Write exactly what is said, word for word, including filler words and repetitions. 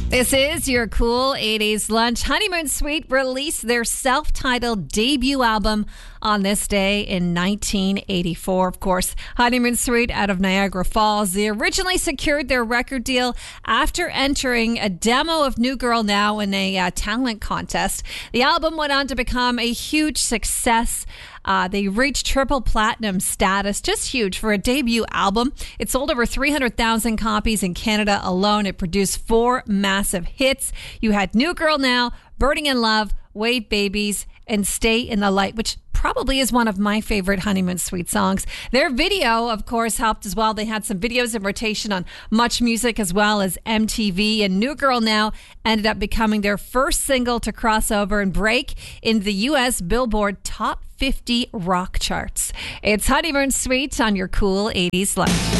This is your cool eighties lunch. Honeymoon Suite released their self-titled debut album on this day in nineteen eighty-four. Of course, Honeymoon Suite out of Niagara Falls. They originally secured their record deal after entering a demo of New Girl Now in a uh, talent contest. The album went on to become a huge success. Uh, they reached triple platinum status, just huge for a debut album. It sold over three hundred thousand copies in Canada alone. It produced four massive hits. You had New Girl Now, Burning in Love, Wave Babies, and Stay in the Light, which probably is one of my favorite Honeymoon Suite songs. Their video, of course, helped as well. They had some videos in rotation on Much Music as well as M T V. And New Girl Now ended up becoming their first single to cross over and break in the U S Billboard Top fifty rock charts. It's Honeymoon Suite on your cool eighties lunch.